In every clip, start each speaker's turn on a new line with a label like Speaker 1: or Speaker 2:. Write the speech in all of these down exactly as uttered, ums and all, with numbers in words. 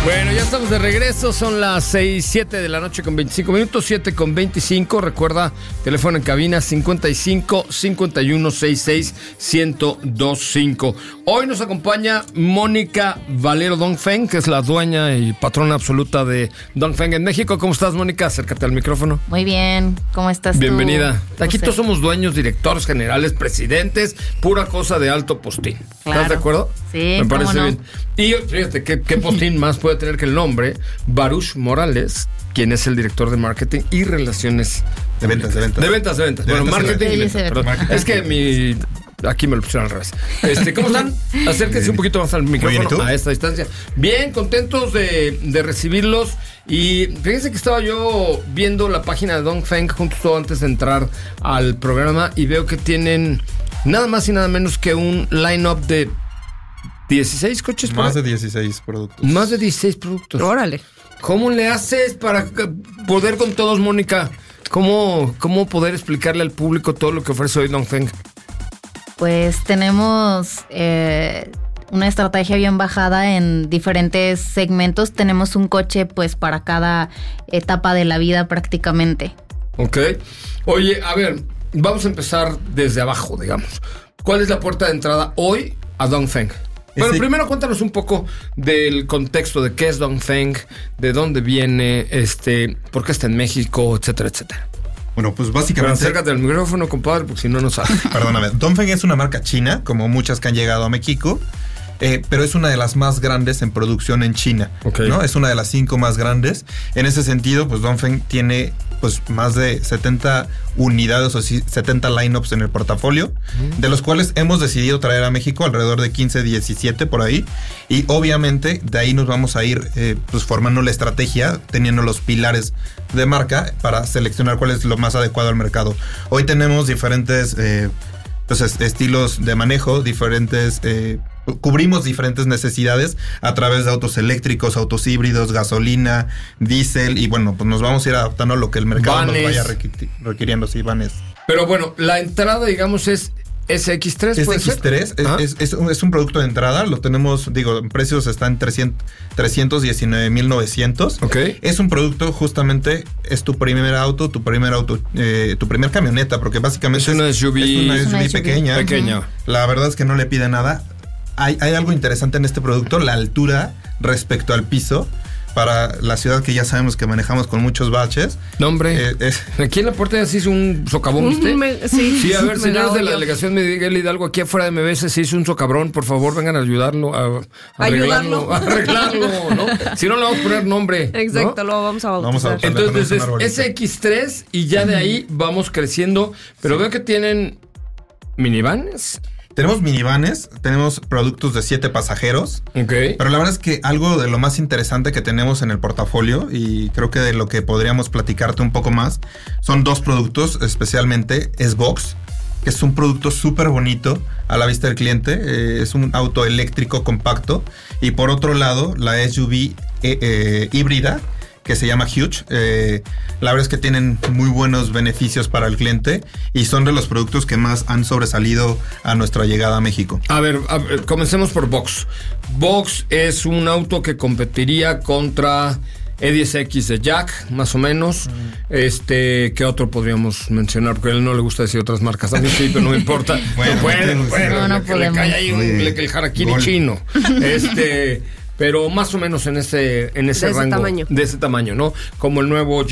Speaker 1: Bueno, ya estamos de regreso, son las seis, siete de la noche con veinticinco minutos, siete con veinticinco. Recuerda, teléfono en cabina cincuenta y cinco, cincuenta y uno, sesenta y seis, ciento veinticinco. Hoy nos acompaña Mónica Valero Dongfeng, que es la dueña y patrona absoluta de Dongfeng en México. ¿Cómo estás, Mónica? Acércate al micrófono.
Speaker 2: Muy bien, ¿cómo estás?
Speaker 1: Bienvenida.
Speaker 2: Tú,
Speaker 1: Aquí todos somos dueños, directores generales, presidentes, pura cosa de alto postín.
Speaker 2: Claro.
Speaker 1: ¿Estás de acuerdo?
Speaker 2: Sí,
Speaker 1: me parece
Speaker 2: ¿cómo no?
Speaker 1: bien. Y fíjate, ¿qué, qué postín más puede tener que el nombre? Baruch Morales, quien es el director de marketing y relaciones
Speaker 3: de ventas, de ventas.
Speaker 1: De ventas, de ventas.
Speaker 3: De
Speaker 1: bueno,
Speaker 3: ventas,
Speaker 1: marketing y
Speaker 2: ventas.
Speaker 1: ventas, perdón.
Speaker 3: Marketing.
Speaker 1: Es que mi... Aquí me lo pusieron al revés. Este, ¿Cómo están? Acérquense un poquito más al micrófono.
Speaker 3: Bien, ¿y tú?
Speaker 1: A esta distancia. Bien, contentos de, de recibirlos. Y fíjense que estaba yo viendo la página de Dongfeng justo antes de entrar al programa y veo que tienen nada más y nada menos que un line-up de dieciséis coches.
Speaker 3: Más
Speaker 1: por
Speaker 3: de dieciséis productos.
Speaker 1: ahí. Más de dieciséis productos.
Speaker 2: Órale.
Speaker 1: ¿Cómo le haces para poder con todos, Mónica? ¿Cómo, ¿Cómo poder explicarle al público todo lo que ofrece hoy Dongfeng?
Speaker 2: Pues tenemos eh, una estrategia bien bajada en diferentes segmentos. Tenemos un coche pues para cada etapa de la vida prácticamente.
Speaker 1: Ok. Oye, a ver, vamos a empezar desde abajo, digamos. ¿Cuál es la puerta de entrada hoy a Dongfeng? Bueno,
Speaker 3: Ese-
Speaker 1: primero cuéntanos un poco del contexto de qué es Dongfeng, de dónde viene, este, por qué está en México, etcétera, etcétera.
Speaker 3: Bueno, pues
Speaker 1: Pero
Speaker 3: básicamente...
Speaker 1: acércate al micrófono, compadre, porque si no, no sabes.
Speaker 3: Perdóname, Dongfeng es una marca china, como muchas que han llegado a México, eh, pero es una de las más grandes en producción en China,
Speaker 1: Ok.
Speaker 3: ¿no? Es una de las cinco más grandes. En ese sentido, pues Dongfeng tiene pues más de setenta unidades o sí, setenta lineups en el portafolio, mm. de los cuales hemos decidido traer a México alrededor de quince, diecisiete por ahí, y obviamente de ahí nos vamos a ir eh, pues formando la estrategia, teniendo los pilares de marca para seleccionar cuál es lo más adecuado al mercado. Hoy tenemos diferentes eh, pues, est- estilos de manejo, diferentes... Eh, cubrimos diferentes necesidades a través de autos eléctricos, autos híbridos, gasolina, diésel, y bueno, pues nos vamos a ir adaptando a lo que el mercado
Speaker 1: Vanes.
Speaker 3: nos vaya requi- requiriendo, sí, vanes.
Speaker 1: Pero bueno, la entrada, digamos, es S X tres, ¿puede
Speaker 3: S X tres
Speaker 1: ser?
Speaker 3: es,
Speaker 1: ¿Ah?
Speaker 3: es, es, un, es un producto de entrada, lo tenemos, digo, en precios está en trescientos diecinueve mil novecientos.
Speaker 1: Ok.
Speaker 3: Es un producto, justamente, es tu primer auto, tu primer auto, eh, tu primer camioneta, porque básicamente
Speaker 1: Es una S U V.
Speaker 3: es una
Speaker 2: Es
Speaker 3: S U V
Speaker 2: una S U V.
Speaker 3: pequeña.
Speaker 1: Pequeña.
Speaker 3: La verdad es que no le pide nada. Hay, hay algo interesante en este producto, la altura respecto al piso. Para la ciudad que ya sabemos que manejamos con muchos baches.
Speaker 1: No, hombre.
Speaker 3: Eh, es-
Speaker 1: Aquí en la puerta ya se hizo un socavón, ¿viste?
Speaker 4: Me- sí.
Speaker 1: Sí, a ver,
Speaker 4: Me
Speaker 1: señores
Speaker 4: la
Speaker 1: de la
Speaker 4: odio.
Speaker 1: delegación Miguel Hidalgo, aquí afuera de M B S se hizo un socabrón, por favor, vengan a ayudarlo, a, a arreglarlo,
Speaker 4: Ayudarlo.
Speaker 1: a arreglarlo, ¿no? Si no le vamos a poner nombre. ¿no?
Speaker 4: Exacto, lo vamos a bautizar.
Speaker 3: Vamos a bautizar.
Speaker 1: Entonces
Speaker 3: Le
Speaker 1: es
Speaker 3: ponemos un
Speaker 1: S X tres y ya de ahí vamos creciendo, pero veo que tienen minivanes.
Speaker 3: tenemos minivanes, tenemos productos de siete pasajeros.
Speaker 1: Ok.
Speaker 3: Pero la verdad es que algo de lo más interesante que tenemos en el portafolio, y creo que de lo que podríamos platicarte un poco más, son dos productos, especialmente es Vox, que es un producto súper bonito a la vista del cliente. Eh, es un auto eléctrico compacto. Y por otro lado, la S U V eh, eh, híbrida, que se llama Huge. Eh, la verdad es que tienen muy buenos beneficios para el cliente y son de los productos que más han sobresalido a nuestra llegada a México.
Speaker 1: A ver, a ver, comencemos por Vox. Vox es un auto que competiría contra E diez X de Jack, más o menos. Este, ¿qué otro podríamos mencionar? Porque a él no le gusta decir otras marcas. A mí sí, pero no me importa.
Speaker 3: Bueno,
Speaker 1: no puede,
Speaker 3: bueno,
Speaker 1: no puede.
Speaker 2: no, no
Speaker 1: le, le
Speaker 2: podemos.
Speaker 1: cae ahí un,
Speaker 3: Oye,
Speaker 1: le- el harakiri
Speaker 3: gol.
Speaker 1: chino. Este, pero más o menos en ese, en ese
Speaker 4: De ese
Speaker 1: rango.
Speaker 4: tamaño.
Speaker 1: De ese tamaño, ¿no? Como el nuevo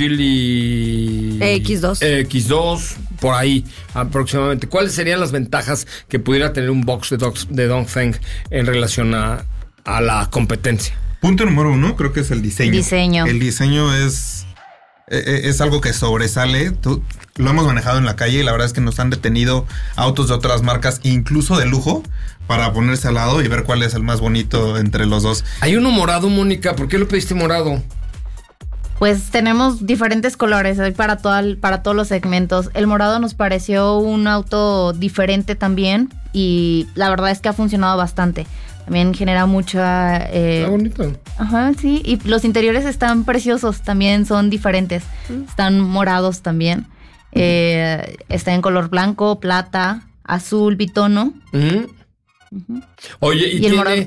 Speaker 1: Geely
Speaker 4: X dos.
Speaker 1: X dos, por ahí aproximadamente. ¿Cuáles serían las ventajas que pudiera tener un box de, Dogs, de Dongfeng en relación a, a la competencia?
Speaker 3: Punto número uno, creo que es el diseño.
Speaker 2: Diseño.
Speaker 3: El diseño es, eh, es algo que sobresale. Tú- lo hemos manejado en la calle y la verdad es que nos han detenido autos de otras marcas, incluso de lujo, para ponerse al lado y ver cuál es el más bonito entre los dos.
Speaker 1: Hay uno morado, Mónica. ¿Por qué lo pediste morado?
Speaker 2: Pues tenemos diferentes colores, hay para, toda, para todos los segmentos. El morado nos pareció un auto diferente también y la verdad es que ha funcionado bastante. También genera mucha... eh,
Speaker 1: Está bonito.
Speaker 2: Ajá, sí. Y los interiores están preciosos, también son diferentes. Están morados también. Eh, está en color blanco, plata, azul, bitono.
Speaker 1: Ujú. Oye, y,
Speaker 2: Y el morado.
Speaker 1: tiene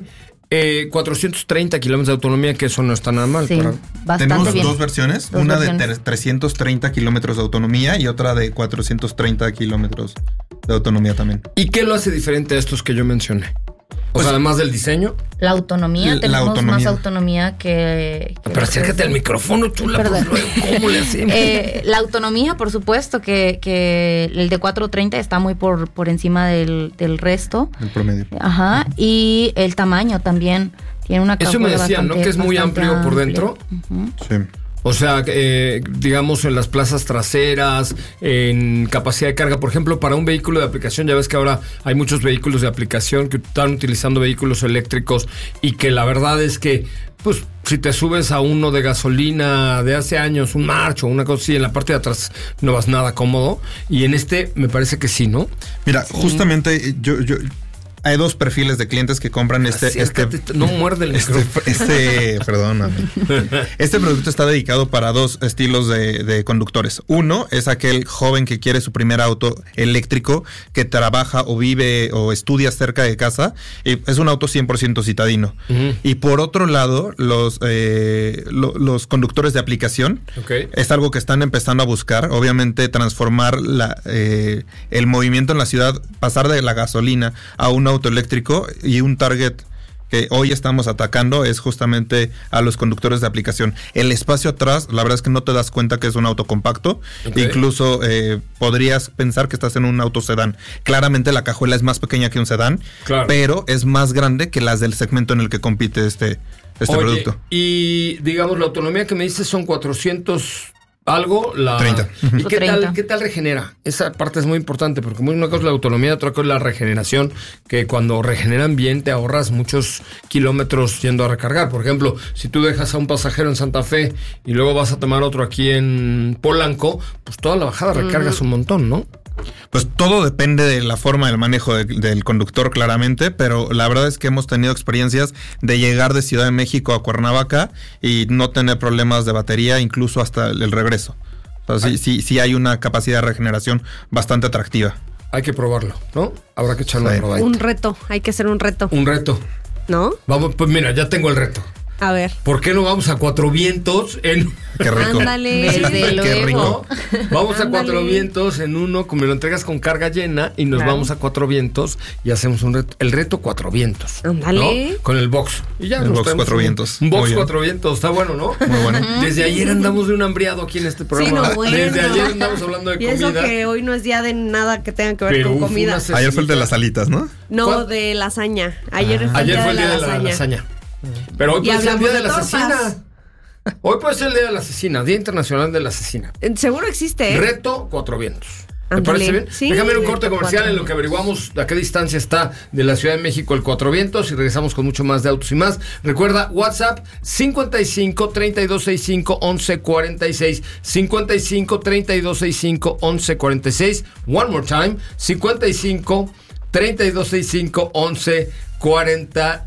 Speaker 1: Eh, cuatrocientos treinta kilómetros de autonomía, que eso no está nada mal.
Speaker 2: Sí,
Speaker 1: para...
Speaker 2: bastante
Speaker 3: Tenemos
Speaker 2: bien.
Speaker 3: dos versiones,
Speaker 2: Dos
Speaker 3: una
Speaker 2: versiones.
Speaker 3: de trescientos treinta kilómetros de autonomía y otra de cuatrocientos treinta kilómetros de autonomía también.
Speaker 1: ¿Y qué lo hace diferente a estos que yo mencioné? O
Speaker 3: Pues,
Speaker 1: sea, además del diseño.
Speaker 2: La autonomía,
Speaker 3: La
Speaker 2: tenemos
Speaker 3: autonomía.
Speaker 2: más autonomía que... que
Speaker 1: Pero acércate al micrófono, chula.
Speaker 2: Perdón.
Speaker 1: Pues, luego, ¿cómo le hacemos?
Speaker 2: Eh, la autonomía, por supuesto, que, que el de cuatrocientos treinta está muy por, por encima del, del resto.
Speaker 3: El promedio.
Speaker 2: Ajá. Y el tamaño también. Tiene una
Speaker 1: Eso me
Speaker 2: cajuela
Speaker 1: decían, ¿no?
Speaker 2: bastante-
Speaker 1: Que es muy
Speaker 2: bastante
Speaker 1: amplio por
Speaker 2: amplia.
Speaker 1: dentro.
Speaker 2: Ujú.
Speaker 3: Sí.
Speaker 1: O sea, eh, digamos en las plazas traseras, en capacidad de carga. Por ejemplo, para un vehículo de aplicación, ya ves que ahora hay muchos vehículos de aplicación que están utilizando vehículos eléctricos y que la verdad es que, pues, si te subes a uno de gasolina de hace años, un March o una cosa así, en la parte de atrás no vas nada cómodo. Y en este me parece que sí, ¿no?
Speaker 3: Mira, justamente yo, yo hay dos perfiles de clientes que compran este,
Speaker 1: Acércate,
Speaker 3: este,
Speaker 1: no muerde el
Speaker 3: este,
Speaker 1: micrófono.
Speaker 3: este, perdóname. Este producto está dedicado para dos estilos de, de conductores. Uno es aquel joven que quiere su primer auto eléctrico, que trabaja o vive o estudia cerca de casa. Y es un auto cien por ciento citadino.
Speaker 1: Ujú.
Speaker 3: Y por otro lado, los, eh, lo- los conductores de aplicación
Speaker 1: Ok.
Speaker 3: es algo que están empezando a buscar. Obviamente, transformar la, eh, el movimiento en la ciudad, pasar de la gasolina a un auto eléctrico, y un target que hoy estamos atacando es justamente a los conductores de aplicación. El espacio atrás, la verdad es que no te das cuenta que es un auto compacto.
Speaker 1: Ok.
Speaker 3: Incluso eh, podrías pensar que estás en un auto sedán. Claramente la cajuela es más pequeña que un sedán,
Speaker 1: Claro.
Speaker 3: pero es más grande que las del segmento en el que compite este, este
Speaker 1: Oye,
Speaker 3: producto.
Speaker 1: y digamos, la autonomía que me dices son cuatrocientos algo. La...
Speaker 3: treinta.
Speaker 1: ¿Y qué
Speaker 2: treinta.
Speaker 1: tal, qué tal regenera? Esa parte es muy importante porque una cosa es la autonomía, otra cosa es la regeneración, que cuando regeneran bien te ahorras muchos kilómetros yendo a recargar. Por ejemplo, si tú dejas a un pasajero en Santa Fe y luego vas a tomar otro aquí en Polanco, pues toda la bajada recargas un montón, ¿no?
Speaker 3: Pues todo depende de la forma del manejo de- del conductor, claramente, pero la verdad es que hemos tenido experiencias de llegar de Ciudad de México a Cuernavaca y no tener problemas de batería, incluso hasta el, el regreso. O sea, sí, sí, sí hay una capacidad de regeneración bastante atractiva.
Speaker 1: Hay que probarlo, ¿no? Habrá que echarle
Speaker 3: Sí.
Speaker 1: una probadita.
Speaker 4: Un reto, hay que hacer un reto,
Speaker 1: Un reto.
Speaker 4: ¿no?
Speaker 1: Vamos, pues mira, ya tengo el reto.
Speaker 4: A ver.
Speaker 1: ¿Por qué no vamos a Cuatro Vientos en...
Speaker 3: Qué rico.
Speaker 4: Ándale.
Speaker 2: Desde
Speaker 3: Qué
Speaker 2: luego.
Speaker 3: rico.
Speaker 1: Vamos a
Speaker 4: Ándale.
Speaker 1: Cuatro Vientos en uno, como me lo entregas con carga llena, y nos
Speaker 2: Claro.
Speaker 1: vamos a Cuatro Vientos y hacemos un reto, el reto Cuatro Vientos.
Speaker 4: Ándale.
Speaker 1: ¿no? Con el box. Y ya
Speaker 3: El
Speaker 1: nos
Speaker 3: box
Speaker 1: traemos
Speaker 3: Cuatro
Speaker 1: un-
Speaker 3: Vientos.
Speaker 1: Un box
Speaker 3: Muy bien.
Speaker 1: Cuatro Vientos, está bueno, ¿no?
Speaker 3: Muy bueno.
Speaker 1: Desde ayer andamos de un hambriado aquí en este programa.
Speaker 4: Sí, no, bueno.
Speaker 1: Desde ayer andamos hablando de
Speaker 4: Y eso
Speaker 1: comida.
Speaker 4: que hoy no es día de nada que tenga que ver
Speaker 1: Pero
Speaker 4: con
Speaker 1: hubo
Speaker 4: comida.
Speaker 1: una
Speaker 3: Ayer fue el de las alitas, ¿no?
Speaker 4: No,
Speaker 1: ¿Cuál?
Speaker 4: de lasaña. Ayer fue,
Speaker 1: Ayer
Speaker 4: el
Speaker 1: fue el
Speaker 4: día
Speaker 1: día
Speaker 4: de la lasaña.
Speaker 1: lasaña. Pero hoy
Speaker 4: Y
Speaker 1: puede ser el día
Speaker 4: hablamos
Speaker 1: de
Speaker 4: de
Speaker 1: la
Speaker 4: tortas.
Speaker 1: asesina. Hoy puede ser el día de la asesina, Día Internacional de la Asesina.
Speaker 4: Eh, Seguro existe, ¿eh?
Speaker 1: Reto Cuatro Vientos. ¿Te
Speaker 4: Ándale.
Speaker 1: parece bien?
Speaker 4: Sí.
Speaker 1: Déjame ir un corte
Speaker 2: Reto
Speaker 1: comercial
Speaker 2: Cuatro
Speaker 1: en lo que averiguamos a qué distancia está de la Ciudad de México el Cuatro Vientos y regresamos con mucho más de Autos y Más. Recuerda, WhatsApp cincuenta y cinco, treinta y dos sesenta y cinco, once cuarenta y seis. cincuenta y cinco, treinta y dos sesenta y cinco, once cuarenta y seis. One more time. cincuenta y cinco, treinta y dos sesenta y cinco, once cuarenta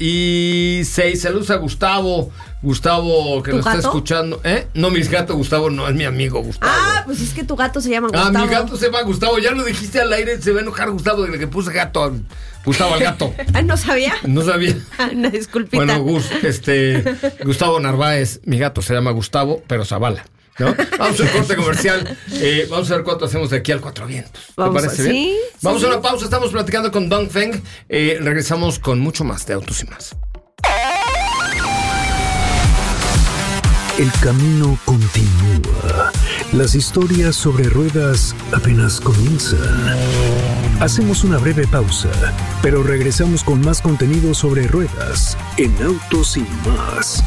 Speaker 1: y seis. Saludos a Gustavo. Gustavo, que
Speaker 4: ¿Tu
Speaker 1: nos está
Speaker 4: gato?
Speaker 1: escuchando. ¿Eh? No, mis gatos, Gustavo, no, es mi amigo Gustavo.
Speaker 4: Ah, pues es que tu gato se llama
Speaker 1: Ah,
Speaker 4: Gustavo.
Speaker 1: mi gato se llama Gustavo. Ya lo dijiste al aire, se va a enojar Gustavo de que puse gato al, Gustavo al gato.
Speaker 4: Ah, ¿no sabía?
Speaker 1: No sabía.
Speaker 4: Una disculpita.
Speaker 1: Bueno, Gus, este, Gustavo Narváez, mi gato se llama Gustavo, pero Zavala, ¿no? Vamos al corte comercial. Eh, vamos a ver cuánto hacemos de aquí al Cuatro Vientos. ¿Te
Speaker 4: Vamos,
Speaker 1: parece
Speaker 4: sí,
Speaker 1: bien?
Speaker 4: sí,
Speaker 1: Vamos
Speaker 4: sí.
Speaker 1: a una pausa. Estamos platicando con Dongfeng. Eh, regresamos con mucho más de Autos y Más.
Speaker 5: El camino continúa. Las historias sobre ruedas apenas comienzan. Hacemos una breve pausa, pero regresamos con más contenido sobre ruedas en Autos y Más.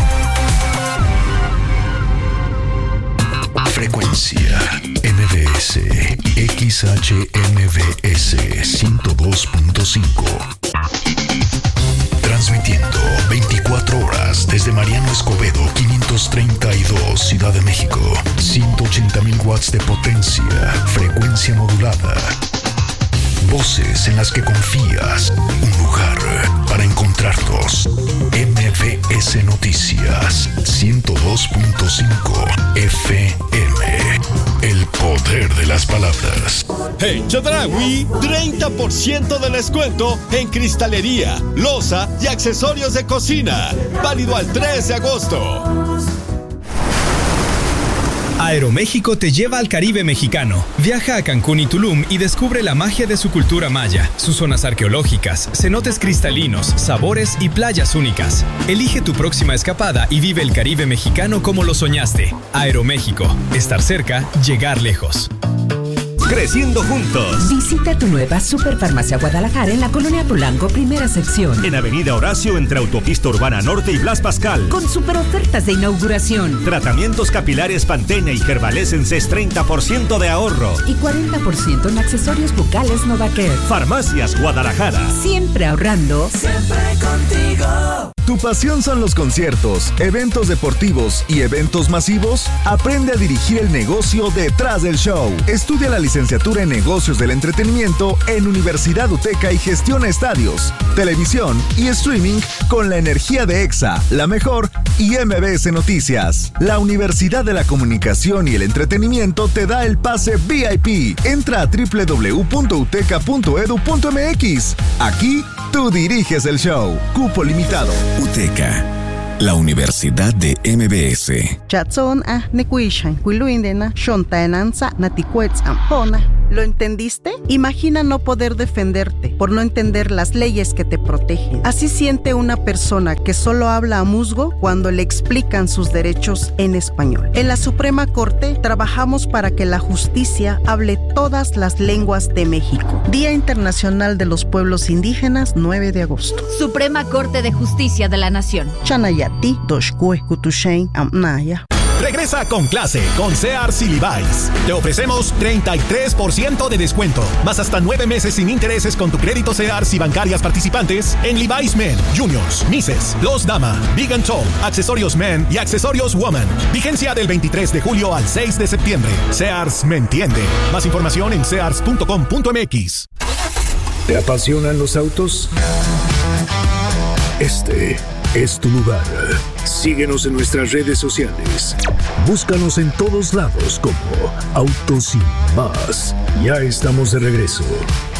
Speaker 6: Frecuencia M B S X H M V S ciento dos punto cinco. Transmitiendo veinticuatro horas desde Mariano Escobedo quinientos treinta y dos, Ciudad de México. ciento ochenta mil watts de potencia, frecuencia modulada. Voces en las que confías, un lugar para encontrarlos. M M B S Noticias ciento dos punto cinco F M. El poder de las palabras.
Speaker 7: En Chedraui, treinta por ciento de descuento en cristalería, loza y accesorios de cocina. Válido al tres de agosto.
Speaker 8: Aeroméxico te lleva al Caribe mexicano. Viaja a Cancún y Tulum y descubre la magia de su cultura maya, sus zonas arqueológicas, cenotes cristalinos, sabores y playas únicas. Elige tu próxima escapada y vive el Caribe mexicano como lo soñaste. Aeroméxico. Estar cerca, llegar lejos.
Speaker 9: Creciendo juntos.
Speaker 10: Visita tu nueva Superfarmacia Guadalajara en la Colonia Polanco, primera sección.
Speaker 9: En Avenida Horacio, entre Autopista Urbana Norte y Blas Pascal.
Speaker 10: Con super ofertas de inauguración.
Speaker 9: Tratamientos capilares Pantene y Herbalescences, treinta por ciento de ahorro.
Speaker 10: Y cuarenta por ciento en accesorios bucales Novacare.
Speaker 9: Farmacias Guadalajara.
Speaker 10: Siempre ahorrando.
Speaker 11: Siempre contigo.
Speaker 12: ¿Tu pasión son los conciertos, eventos deportivos y eventos masivos? Aprende a dirigir el negocio detrás del show. Estudia la licenciatura en negocios del entretenimiento en Universidad UTECA y gestiona estadios, televisión y streaming con la energía de EXA, La Mejor y M B S Noticias. La Universidad de la Comunicación y el Entretenimiento te da el pase V I P. Entra a doble u doble u doble u punto uteca punto edu punto m x. Aquí tú diriges el show. Cupo limitado.
Speaker 13: UTECA, la Universidad de M B S.
Speaker 14: Chatson a nekuishan, kuiluindena, shontaenanza, naticuetzam, pona. ¿Lo entendiste? Imagina no poder defenderte por no entender las leyes que te protegen. Así siente una persona que solo habla a musgo cuando le explican sus derechos en español. En la Suprema Corte trabajamos para que la justicia hable todas las lenguas de México. Día Internacional de los Pueblos Indígenas, nueve de agosto.
Speaker 15: Suprema Corte de Justicia de la Nación.
Speaker 14: Chanayati, Doshkue, Kutushein, Amnaya.
Speaker 9: Regresa con clase con Sears y Levi's. Te ofrecemos treinta y tres por ciento de descuento, más hasta nueve meses sin intereses con tu crédito Sears y bancarias participantes en Levi's Men, Juniors, Misses, Los Dama, Big and Tall, accesorios Men y accesorios Woman. Vigencia del veintitrés de julio al seis de septiembre. Sears me entiende. Más información en sears punto com punto m x.
Speaker 5: ¿Te apasionan los autos? Este es tu lugar. Síguenos en nuestras redes sociales. Búscanos en todos lados como Autos y Más. Ya estamos de regreso.